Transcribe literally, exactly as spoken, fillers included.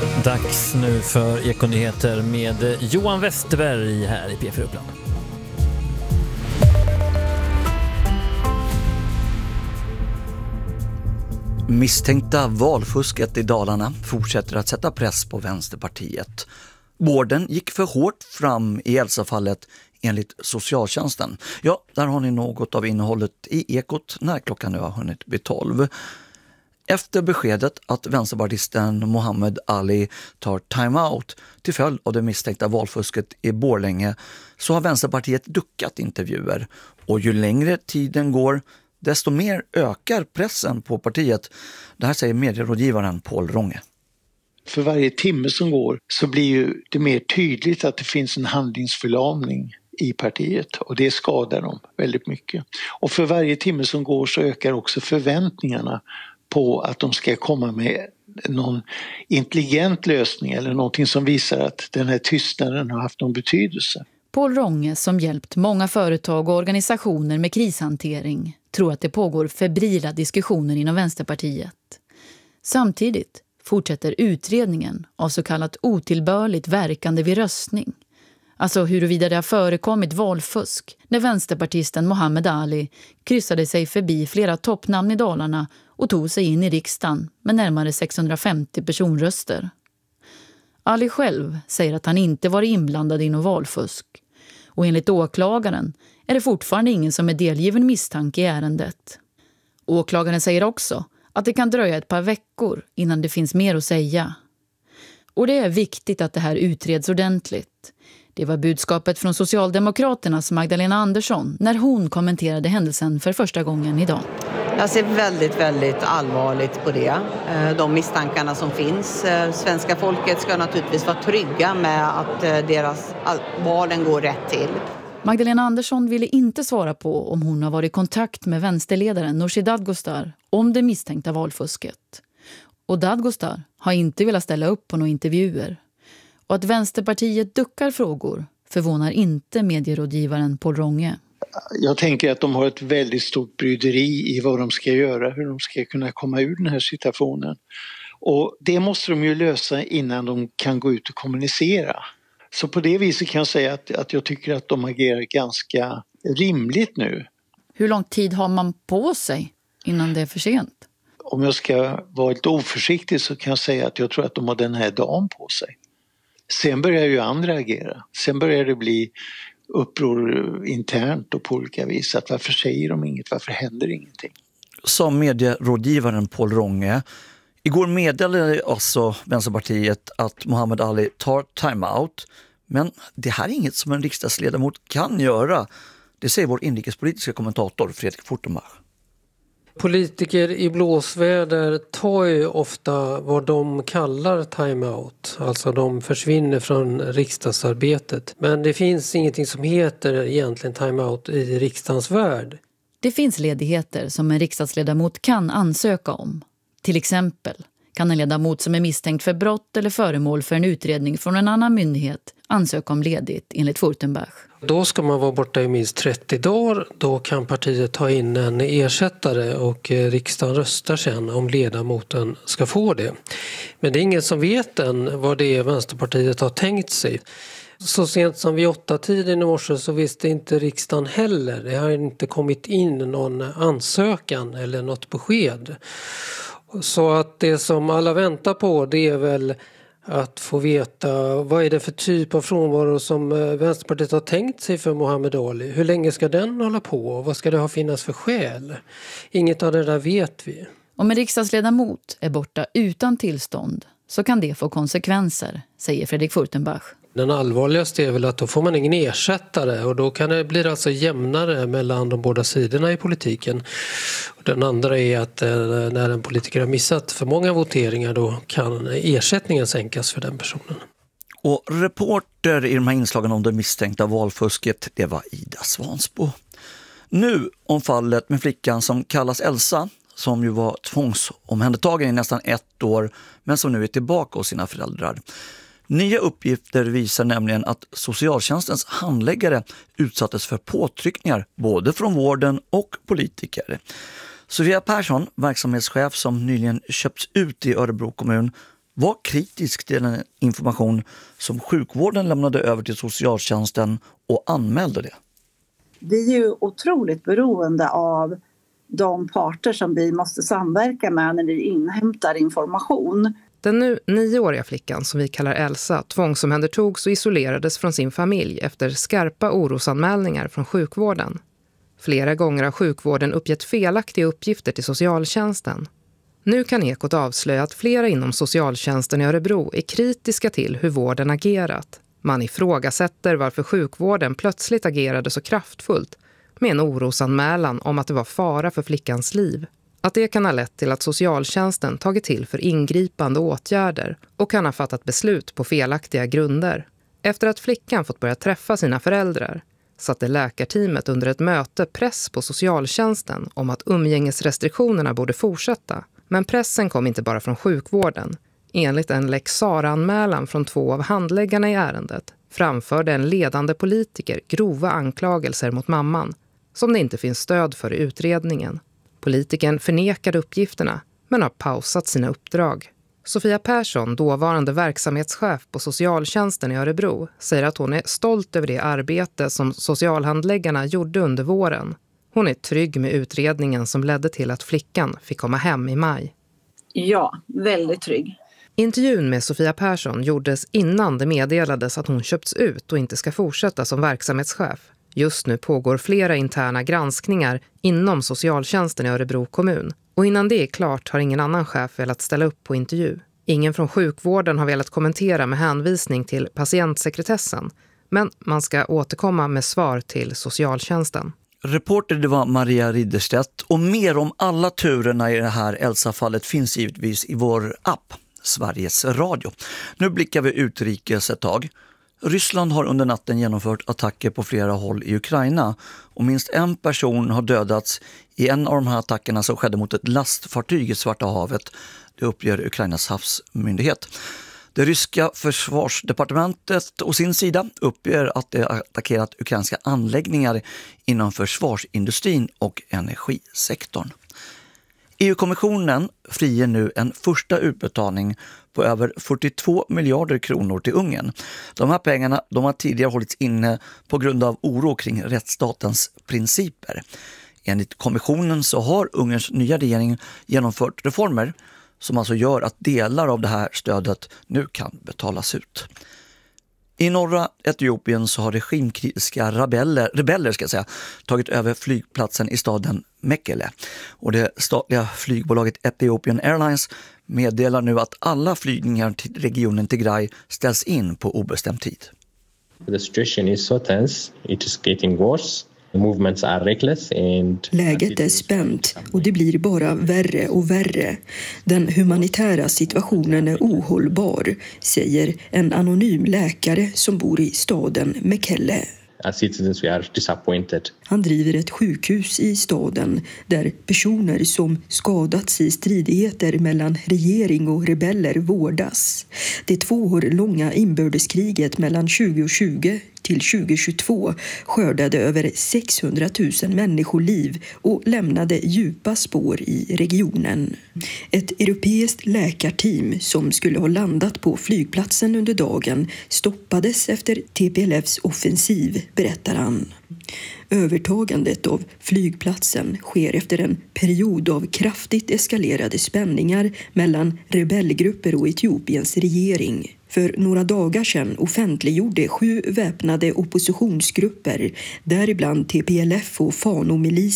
Dags nu för Ekonyheter med Johan Westerberg här i P fyra Uppland. Misstänkta valfusket i Dalarna fortsätter att sätta press på Vänsterpartiet. Vården gick för hårt fram i Elsa-fallet enligt socialtjänsten. Ja, där har ni något av innehållet i Ekot när klockan nu har hunnit bli tolv. Efter beskedet att vänsterpartisten Mohammed Ali tar time-out till följd av det misstänkta valfusket i Borlänge så har Vänsterpartiet duckat intervjuer. Och ju längre tiden går, desto mer ökar pressen på partiet. Det här säger medierådgivaren Paul Ronge. För varje timme som går så blir ju det mer tydligt att det finns en handlingsförlamning i partiet och det skadar dem väldigt mycket. Och för varje timme som går så ökar också förväntningarna på att de ska komma med någon intelligent lösning eller någonting som visar att den här tystnaden har haft någon betydelse. Paul Ronge, som hjälpt många företag och organisationer med krishantering, tror att det pågår febrila diskussioner inom Vänsterpartiet. Samtidigt fortsätter utredningen av så kallat otillbörligt verkande vid röstning. Alltså huruvida det har förekommit valfusk när vänsterpartisten Mohammed Ali kryssade sig förbi flera toppnamn i Dalarna och tog sig in i riksdagen med närmare sexhundrafemtio personröster. Ali själv säger att han inte var inblandad i någon valfusk. Och enligt åklagaren är det fortfarande ingen som är delgiven misstanke i ärendet. Åklagaren säger också att det kan dröja ett par veckor innan det finns mer att säga. Och det är viktigt att det här utreds ordentligt. Det var budskapet från Socialdemokraternas Magdalena Andersson när hon kommenterade händelsen för första gången idag. Jag ser väldigt, väldigt allvarligt på det. De misstankarna som finns. Svenska folket ska naturligtvis vara trygga med att deras valen går rätt till. Magdalena Andersson ville inte svara på om hon har varit i kontakt med vänsterledaren Nooshi Dadgostar om det misstänkta valfusket. Och Dadgostar har inte velat ställa upp på några intervjuer. Och att Vänsterpartiet duckar frågor förvånar inte medierådgivaren Paul Ronge. Jag tänker att de har ett väldigt stort bryderi i vad de ska göra, hur de ska kunna komma ur den här situationen. Och det måste de ju lösa innan de kan gå ut och kommunicera. Så på det viset kan jag säga att, att jag tycker att de agerar ganska rimligt nu. Hur lång tid har man på sig innan det är för sent? Om jag ska vara lite oförsiktig så kan jag säga att jag tror att de har den här dagen på sig. Sen börjar ju andra agera. Sen börjar det bli uppror internt och på olika vis. Att varför säger de inget? Varför händer ingenting? Som medierådgivaren Paul Ronge. Igår meddelade alltså Vänsterpartiet att Mohammed Ali tar time-out. Men det här är inget som en riksdagsledamot kan göra. Det säger vår inrikespolitiska kommentator Fredrik Fortenbach. Politiker i blåsväder tar ju ofta vad de kallar time-out. Alltså de försvinner från riksdagsarbetet. Men det finns ingenting som heter egentligen time-out i riksdagens värld. Det finns ledigheter som en riksdagsledamot kan ansöka om. Till exempel kan en ledamot som är misstänkt för brott eller föremål för en utredning från en annan myndighet ansöka om ledigt enligt Fortenbach. Då ska man vara borta i minst trettio dagar. Då kan partiet ta in en ersättare och riksdagen röstar sen om ledamoten ska få det. Men det är ingen som vet än vad det är Vänsterpartiet har tänkt sig. Så sent som vid åtta tiden i morse så visste inte riksdagen heller. Det har inte kommit in någon ansökan eller något besked. Så att det som alla väntar på det är väl att få veta vad är det för typ av frånvaro som Vänsterpartiet har tänkt sig för Mohammed Ali. Hur länge ska den hålla på och vad ska det ha finnas för skäl? Inget av det där vet vi. Om en riksdagsledamot är borta utan tillstånd så kan det få konsekvenser, säger Fredrik Fortenbach. Den allvarligaste är väl att då får man ingen ersättare och då kan det bli alltså jämnare mellan de båda sidorna i politiken. Den andra är att när en politiker har missat för många voteringar då kan ersättningen sänkas för den personen. Och reporter i de här inslagen om det misstänkta valfusket, det var Ida Svansbo. Nu om fallet med flickan som kallas Elsa, som ju var tvångsomhändertagen i nästan ett år men som nu är tillbaka hos sina föräldrar. Nya uppgifter visar nämligen att socialtjänstens handläggare utsattes för påtryckningar både från vården och politiker. Sofia Persson, verksamhetschef som nyligen köpts ut i Örebro kommun, var kritisk till den information som sjukvården lämnade över till socialtjänsten och anmälde det. Vi är ju otroligt beroende av de parter som vi måste samverka med när vi inhämtar information. Den nu nioåriga flickan, som vi kallar Elsa, tvångsomhändertogs och isolerades från sin familj efter skarpa orosanmälningar från sjukvården. Flera gånger har sjukvården uppgett felaktiga uppgifter till socialtjänsten. Nu kan Ekot avslöja att flera inom socialtjänsten i Örebro är kritiska till hur vården agerat. Man ifrågasätter varför sjukvården plötsligt agerade så kraftfullt med en orosanmälan om att det var fara för flickans liv. Att det kan ha lett till att socialtjänsten tagit till för ingripande åtgärder och kan ha fattat beslut på felaktiga grunder. Efter att flickan fått börja träffa sina föräldrar satte läkarteamet under ett möte press på socialtjänsten om att umgängesrestriktionerna borde fortsätta. Men pressen kom inte bara från sjukvården. Enligt en Lex Sarah-anmälan från två av handläggarna i ärendet framförde en ledande politiker grova anklagelser mot mamman som det inte finns stöd för i utredningen. Politikern förnekade uppgifterna men har pausat sina uppdrag. Sofia Persson, dåvarande verksamhetschef på socialtjänsten i Örebro, säger att hon är stolt över det arbete som socialhandläggarna gjorde under våren. Hon är trygg med utredningen som ledde till att flickan fick komma hem i maj. Ja, väldigt trygg. Intervjun med Sofia Persson gjordes innan det meddelades att hon köpts ut och inte ska fortsätta som verksamhetschef. Just nu pågår flera interna granskningar inom socialtjänsten i Örebro kommun. Och innan det är klart har ingen annan chef velat ställa upp på intervju. Ingen från sjukvården har velat kommentera med hänvisning till patientsekretessen. Men man ska återkomma med svar till socialtjänsten. Reporter det var Maria Ridderstedt, och mer om alla turerna i det här Elsa-fallet finns givetvis i vår app, Sveriges Radio. Nu blickar vi utrikes ett tag. Ryssland har under natten genomfört attacker på flera håll i Ukraina och minst en person har dödats i en av de här attackerna som skedde mot ett lastfartyg i Svarta havet. Det uppger Ukrainas havsmyndighet. Det ryska försvarsdepartementet å sin sida uppger att det attackerat ukrainska anläggningar inom försvarsindustrin och energisektorn. E U-kommissionen friger nu en första utbetalning på över fyrtiotvå miljarder kronor till Ungern. De här pengarna de har tidigare hållits inne på grund av oro kring rättsstatens principer. Enligt kommissionen så har Ungerns nya regering genomfört reformer som alltså gör att delar av det här stödet nu kan betalas ut. I norra Etiopien så har regimkritiska rebeller, rebeller ska jag säga, tagit över flygplatsen i staden Mekele. Och det statliga flygbolaget Ethiopian Airlines meddelar nu att alla flygningar till regionen Tigray ställs in på obestämd tid. The situation is so tense, it is getting worse. Movements are reckless and... Läget är spänt och det blir bara värre och värre. Den humanitära situationen är ohållbar, säger en anonym läkare som bor i staden Mekelle. As citizens we are disappointed. Han driver ett sjukhus i staden där personer som skadats i stridigheter mellan regering och rebeller vårdas. Det två år långa inbördeskriget mellan tjugo tjugo till tjugo tjugotvå skördade över sexhundratusen människoliv och lämnade djupa spår i regionen. Ett europeiskt läkarteam som skulle ha landat på flygplatsen under dagen stoppades efter T P L F:s offensiv, berättar han. Övertagandet av flygplatsen sker efter en period av kraftigt eskalerade spänningar mellan rebellgrupper och Etiopiens regering. För några dagar sedan offentliggjorde sju väpnade oppositionsgrupper, däribland T P L F och Fano-milis